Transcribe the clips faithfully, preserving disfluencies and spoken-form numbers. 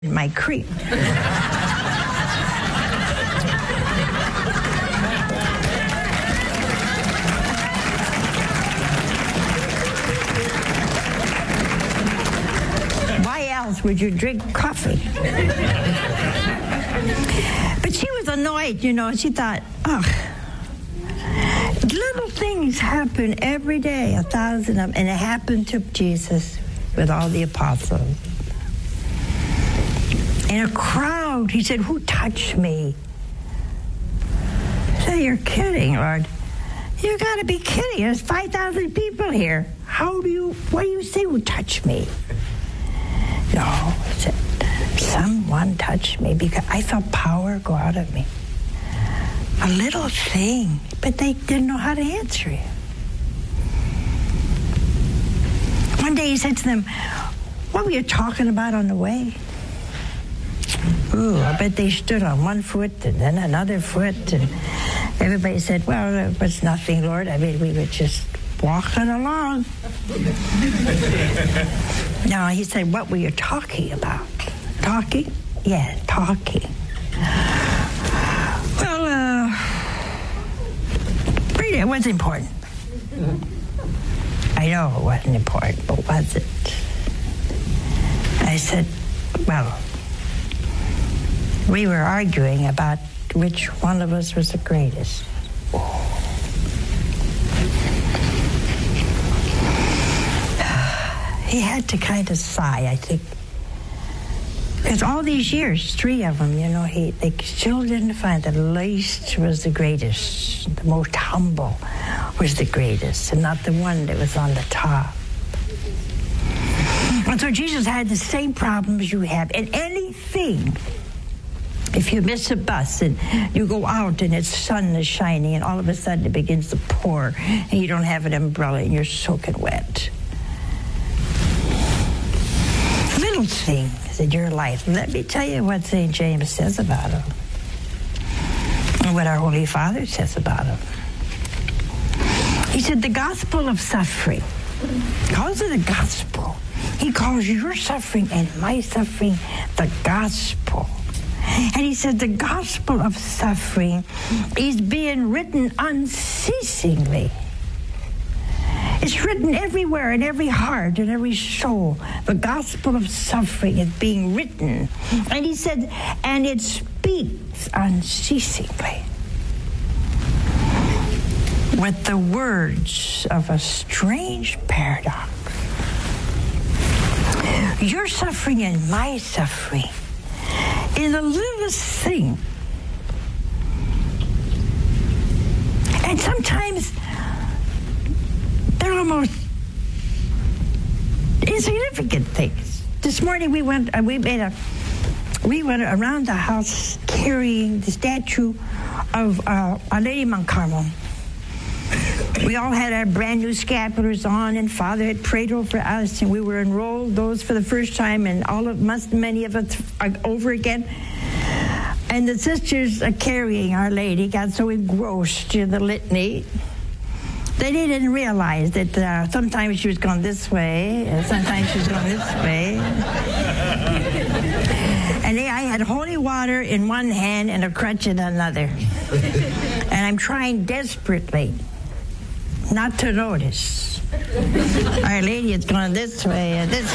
my cream. Why else would you drink coffee? But she was annoyed, you know. She thought, oh, little things happen every day, a thousand of them, and it happened to Jesus with all the apostles. In a crowd, he said, who touched me? I said, you're kidding, Lord. You got to be kidding. There's five thousand people here. How do you, what do you say, who touched me? No, he said, someone touched me because I felt power go out of me. A little thing, but they didn't know how to answer it. One day he said to them, what were you talking about on the way? Ooh, I bet they stood on one foot and then another foot, and everybody said, well, it was nothing, Lord. I mean, we were just walking along. No, he said, what were you talking about? Talking? Yeah, talking. Well, uh, really, it was important. I know it wasn't important, but was it? I said, well, we were arguing about which one of us was the greatest. Oh. He had to kind of sigh, I think. Because all these years, three of them, you know, he they still didn't find the least was the greatest. The most humble was the greatest, and not the one that was on the top. And so Jesus had the same problems you have. And anything, if you miss a bus and you go out and the sun is shining and all of a sudden it begins to pour and you don't have an umbrella and you're soaking wet. Little things in your life. Let me tell you what Saint James says about them. And what our Holy Father says about them. He said the gospel of suffering. He calls it a gospel. He calls your suffering and my suffering the gospel. And he said the gospel of suffering is being written unceasingly. It's written everywhere in every heart and every soul. The gospel of suffering is being written. And he said, and it speaks unceasingly with the words of a strange paradox. Your suffering and my suffering is the littlest thing. And sometimes they're almost insignificant things. This morning we went, uh, we made a, we went around the house carrying the statue of uh, Our Lady Mount Carmel. We all had our brand new scapulars on, and Father had prayed over us, and we were enrolled those for the first time, and all of must many of us are over again. And the sisters are carrying Our Lady got so engrossed in the litany. They didn't realize that uh, sometimes she was going this way, and sometimes she was going this way. And they, I had holy water in one hand and a crutch in another. And I'm trying desperately not to notice. Our Lady is going this way and this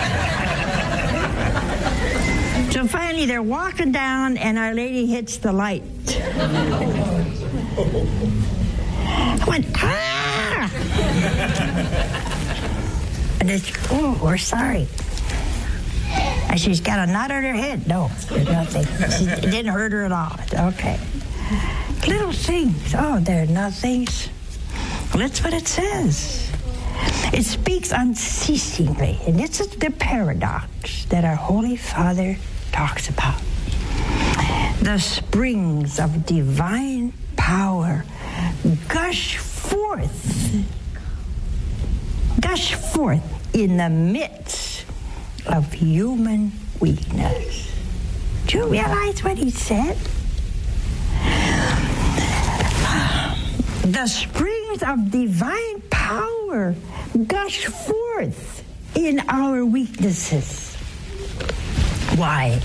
way. So finally they're walking down and Our Lady hits the light. I went, ah! And they said, oh, we're sorry. And she's got a knot on her head. No, there's nothing. She, it didn't hurt her at all. Okay. Little things. Oh, they're nothings. Well, that's what it says. It speaks unceasingly. And this is the paradox that our Holy Father talks about. The springs of divine power gush forth, gush forth in the midst of human weakness. Do you realize what he said? The springs of divine power gush forth in our weaknesses. Why?